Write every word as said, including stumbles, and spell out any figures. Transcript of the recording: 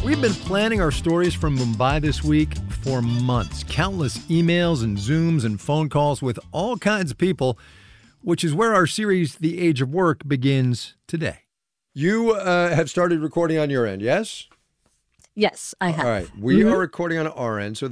We've been planning our stories from Mumbai this week for months. Countless emails and Zooms and phone calls with all kinds of people, which is where our series, The Age of Work, begins today. You uh, have started recording on your end, yes? Yes, I have. All right. We mm-hmm. are recording on our end. So